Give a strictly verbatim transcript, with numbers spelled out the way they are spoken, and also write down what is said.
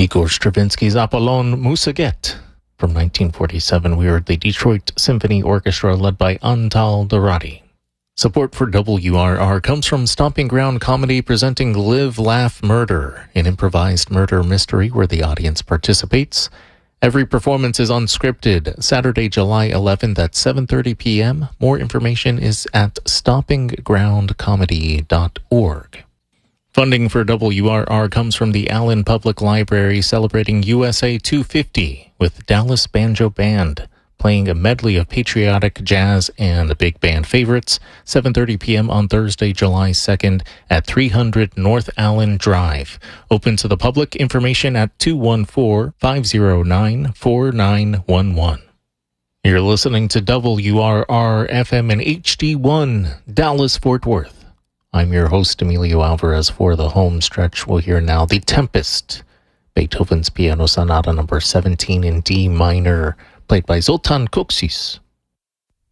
Igor Stravinsky's Apollon Musaget. From nineteen forty-seven, we heard the Detroit Symphony Orchestra led by Antal Dorati. Support for W R R comes from Stomping Ground Comedy presenting Live, Laugh, Murder, an improvised murder mystery where the audience participates. Every performance is unscripted. Saturday, July eleventh at seven thirty p.m. More information is at stomping ground comedy dot org. Funding for W R R comes from the Allen Public Library celebrating U S A two fifty with Dallas Banjo Band, playing a medley of patriotic jazz and big band favorites, seven thirty p.m. on Thursday, July second at three hundred North Allen Drive. Open to the public. Information at two one four, five zero nine, four nine one one. You're listening to W R R F M and H D one, Dallas, Fort Worth. I'm your host, Emilio Alvarez. For the home stretch, we'll hear now The Tempest, Beethoven's Piano Sonata number seventeen in D minor, played by Zoltan Koksis.